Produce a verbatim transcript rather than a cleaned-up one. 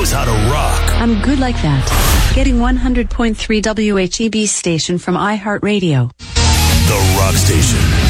knows how to rock. I'm good like that. Getting one hundred point three W H E B station from iHeartRadio. The Rock Station.